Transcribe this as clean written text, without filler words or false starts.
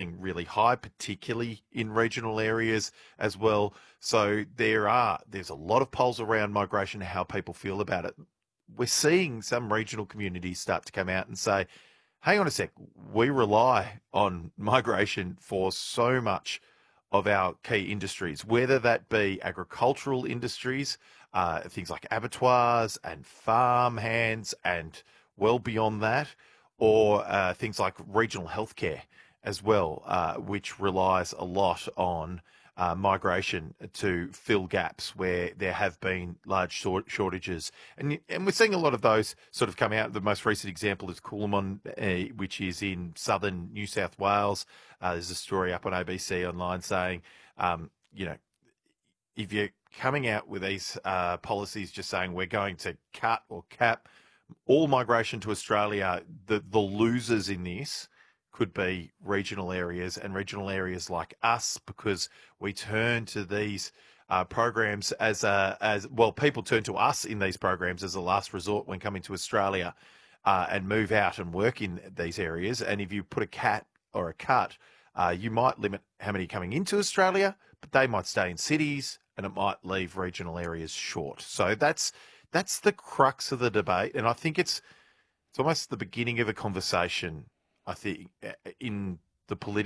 getting really high, particularly in regional areas as well. So there's a lot of polls around migration and how people feel about it. We're seeing some regional communities start to come out and say, hang on a sec, we rely on migration for so much of our key industries, whether that be agricultural industries, things like abattoirs and farm hands, and well beyond that, or things like regional healthcare as well, which relies a lot on migration to fill gaps where there have been large shortages. And we're seeing a lot of those sort of come out. The most recent example is Coolamon, which is in southern New South Wales. There's a story up on ABC Online saying, you know, if you're coming out with these policies just saying we're going to cut or cap all migration to Australia, the losers in this could be regional areas and regional areas like us, because we turn to these programs as well. People turn to us in these programs as a last resort when coming to Australia, and move out and work in these areas. And if you put a cat or a cut, you might limit how many coming into Australia, but they might stay in cities, and it might leave regional areas short. So that's the crux of the debate, and I think it's almost the beginning of a conversation, I think, in the political